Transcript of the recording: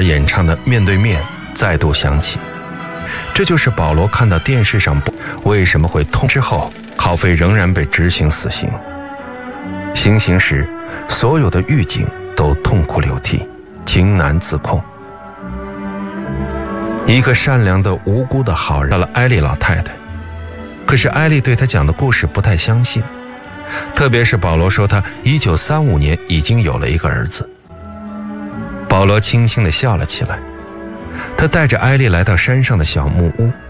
尔演唱的《面对面》再度响起。这就是保罗看到电视上为什么会痛之后，考菲仍然被执行死刑。行刑时，所有的狱警都痛哭流涕，情难自控。一个善良的无辜的好人到了艾丽老太太，可是艾丽对他讲的故事不太相信，特别是保罗说他1935年已经有了一个儿子。保罗轻轻地笑了起来，他带着艾丽来到山上的小木屋，